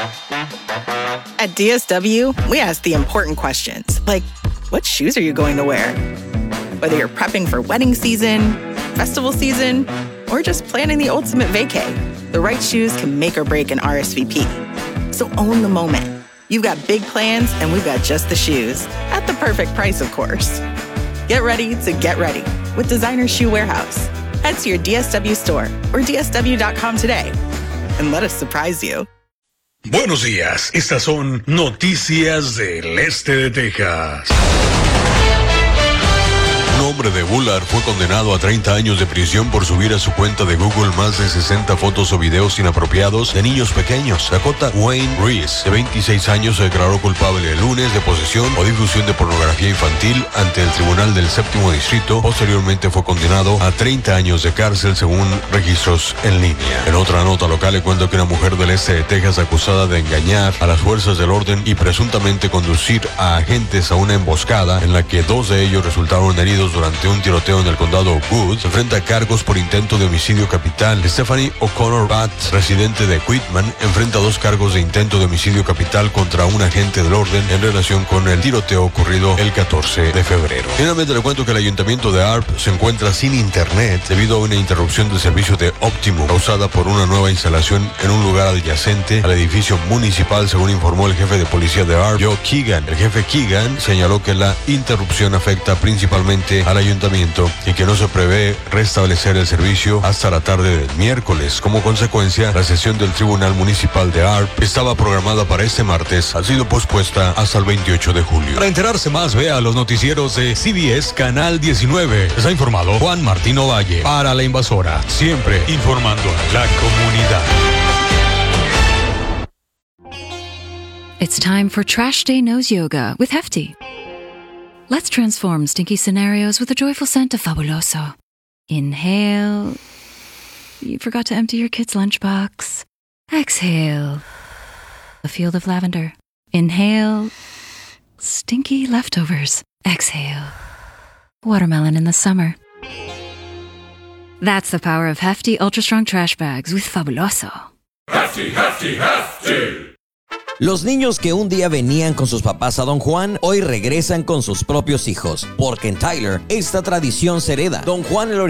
At DSW, we ask the important questions, like, what shoes are you going to wear? Whether you're prepping for wedding season, festival season, or just planning the ultimate vacay, the right shoes can make or break an RSVP. So own the moment. You've got big plans, and we've got just the shoes. At the perfect price, of course. Get ready to get ready with Designer Shoe Warehouse. Head to your DSW store or dsw.com today and let us surprise you. Buenos días, estas son noticias del este de Texas. Un hombre de Bullard fue condenado a 30 años de prisión por subir a su cuenta de Google más de 60 fotos o videos inapropiados de niños pequeños. Dakota Wayne Reese, de 26 años, se declaró culpable el lunes de posesión o difusión de pornografía infantil ante el Tribunal del Séptimo Distrito. Posteriormente fue condenado a 30 años de cárcel según registros en línea. En otra nota local le cuento que una mujer del este de Texas acusada de engañar a las fuerzas del orden y presuntamente conducir a agentes a una emboscada en la que 2 de ellos resultaron heridos durante un tiroteo en el condado Wood, se enfrenta a cargos por intento de homicidio capital. Stephanie O'Connor Batts, residente de Quitman, enfrenta 2 cargos de intento de homicidio capital contra un agente del orden en relación con el tiroteo ocurrido el 14 de febrero. Finalmente le cuento que el ayuntamiento de ARP se encuentra sin internet debido a una interrupción del servicio de Optimum causada por una nueva instalación en un lugar adyacente al edificio municipal, según informó el jefe de policía de ARP, Joe Keegan. El jefe Keegan señaló que la interrupción afecta principalmente al ayuntamiento y que no se prevé restablecer el servicio hasta la tarde del miércoles. Como consecuencia, la sesión del Tribunal Municipal de ARP, que estaba programada para este martes, ha sido pospuesta hasta el 28 de julio. Para enterarse más, vea los noticieros de CBS Canal 19. Les ha informado Juan Martín Ovalle para La Invasora, siempre informando a la comunidad. It's time for Trash Day Nose Yoga with Hefty. Let's transform stinky scenarios with a joyful scent of Fabuloso. Inhale. You forgot to empty your kid's lunchbox. Exhale. A field of lavender. Inhale. Stinky leftovers. Exhale. Watermelon in the summer. That's the power of Hefty Ultra Strong Trash Bags with Fabuloso. Hefty, Hefty, Hefty. Los niños que un día venían con sus papás a Don Juan, hoy regresan con sus propios hijos, porque en Tyler esta tradición se hereda. Don Juan, el